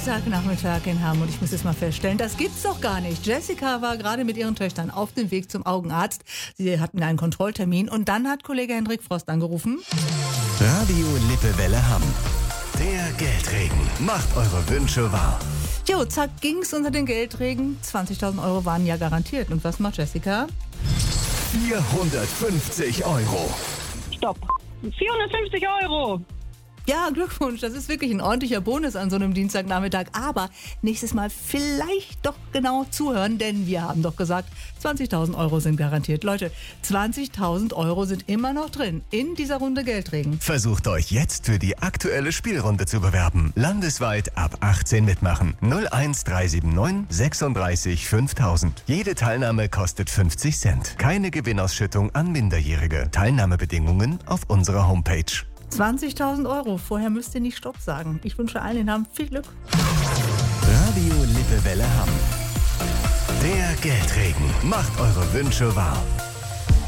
Dienstagnachmittag in Hamm und ich muss jetzt mal feststellen, das gibt's doch gar nicht. Jessica war gerade mit ihren Töchtern auf dem Weg zum Augenarzt. Sie hatten einen Kontrolltermin und dann hat Kollege Hendrik Frost angerufen. Radio Lippewelle Hamm. Der Geldregen macht eure Wünsche wahr. Jo, zack, ging's unter den Geldregen. 20.000 Euro waren ja garantiert. Und was macht Jessica? 450 Euro. Stopp. 450 Euro. Ja, Glückwunsch, das ist wirklich ein ordentlicher Bonus an so einem Dienstagnachmittag. Aber nächstes Mal vielleicht doch genau zuhören, denn wir haben doch gesagt, 20.000 Euro sind garantiert. Leute, 20.000 Euro sind immer noch drin in dieser Runde Geldregen. Versucht euch jetzt für die aktuelle Spielrunde zu bewerben. Landesweit ab 18 mitmachen. 01379 36 5000. Jede Teilnahme kostet 50 Cent. Keine Gewinnausschüttung an Minderjährige. Teilnahmebedingungen auf unserer Homepage. 20.000 Euro. Vorher müsst ihr nicht Stopp sagen. Ich wünsche allen in Hamm viel Glück. Radio Lippewelle Hamm. Der Geldregen macht eure Wünsche wahr.